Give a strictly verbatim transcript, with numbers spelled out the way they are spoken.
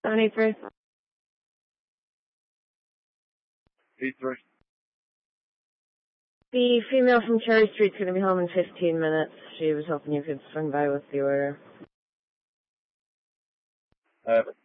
seven eight three. eight three. The female from Cherry Street's going to be home in fifteen minutes. She was hoping you could swing by with the order. Uh,